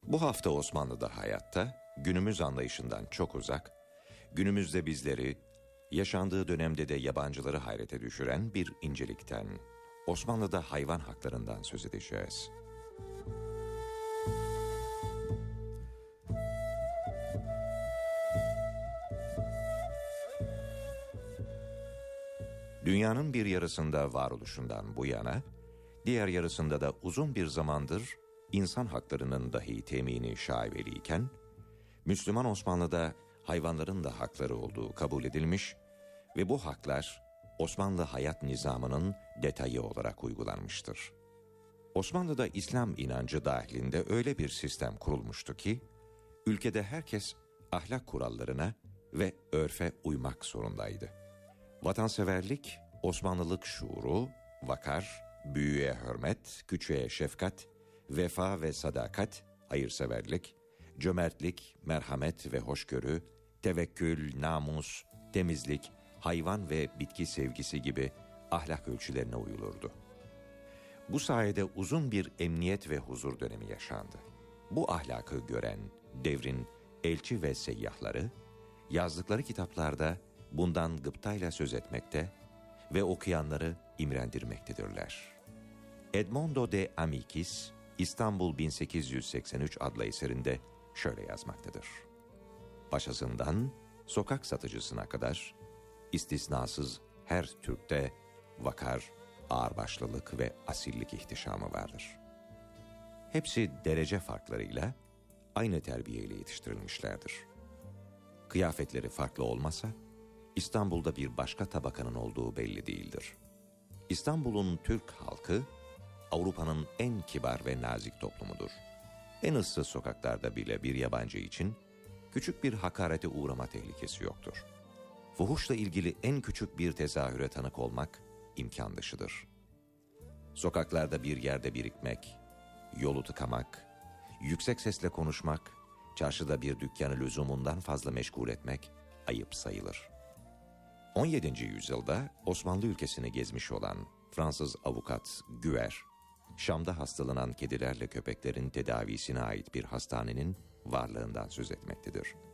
Bu hafta Osmanlı'da hayatta, günümüz anlayışından çok uzak, günümüzde bizleri, yaşandığı dönemde de yabancıları hayrete düşüren bir incelikten, Osmanlı'da hayvan haklarından söz edeceğiz. Dünyanın bir yarısında varoluşundan bu yana, diğer yarısında da uzun bir zamandır insan haklarının dahi temini şaibeliyken, Müslüman Osmanlı'da hayvanların da hakları olduğu kabul edilmiş ve bu haklar Osmanlı hayat nizamının detayı olarak uygulanmıştır. Osmanlı'da İslam inancı dahilinde öyle bir sistem kurulmuştu ki, ülkede herkes ahlak kurallarına ve örfe uymak zorundaydı. Vatanseverlik, Osmanlılık şuuru, vakar, büyüğe hürmet, küçüğe şefkat, vefa ve sadakat, hayırseverlik, cömertlik, merhamet ve hoşgörü, tevekkül, namus, temizlik, hayvan ve bitki sevgisi gibi ahlak ölçülerine uyulurdu. Bu sayede uzun bir emniyet ve huzur dönemi yaşandı. Bu ahlakı gören devrin elçi ve seyyahları, yazdıkları kitaplarda bundan gıptayla söz etmekte ve okuyanları imrendirmektedirler. Edmondo de Amicis, İstanbul 1883 adlı eserinde şöyle yazmaktadır. Başasından sokak satıcısına kadar istisnasız her Türk'te vakar, ağırbaşlılık ve asillik ihtişamı vardır. Hepsi derece farklarıyla aynı terbiyeyle yetiştirilmişlerdir. Kıyafetleri farklı olmasa, İstanbul'da bir başka tabakanın olduğu belli değildir. İstanbul'un Türk halkı, Avrupa'nın en kibar ve nazik toplumudur. En ıssız sokaklarda bile bir yabancı için küçük bir hakarete uğrama tehlikesi yoktur. Fuhuşla ilgili en küçük bir tezahüre tanık olmak imkan dışıdır. Sokaklarda bir yerde birikmek, yolu tıkamak, yüksek sesle konuşmak, çarşıda bir dükkanı lüzumundan fazla meşgul etmek ayıp sayılır. 17. yüzyılda Osmanlı ülkesini gezmiş olan Fransız avukat Güer, Şam'da hastalanan kedilerle köpeklerin tedavisine ait bir hastanenin varlığından söz etmektedir.